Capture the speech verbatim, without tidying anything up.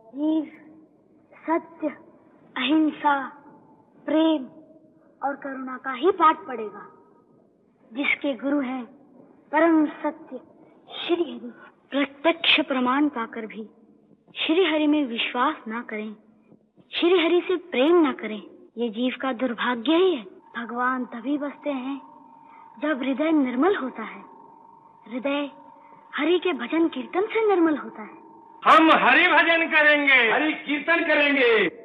जीव सत्य, अहिंसा, प्रेम और करुणा का ही पाठ पढ़ेगा, जिसके गुरु हैं परम सत्य श्री हरि। प्रत्यक्ष प्रमाण पाकर भी श्री हरि में विश्वास ना करें, श्री हरि से प्रेम ना करें, ये जीव का दुर्भाग्य ही है। भगवान तभी बसते हैं जब हृदय निर्मल होता है। हृदय हरि के भजन कीर्तन से निर्मल होता है। हम हरि भजन करेंगे, हरि कीर्तन करेंगे।